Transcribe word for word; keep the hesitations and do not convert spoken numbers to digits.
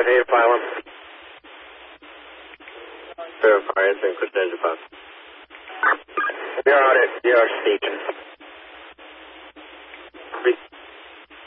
five eight, Phylum. Verify it's in Christian Japan. You're on it. You're speaking.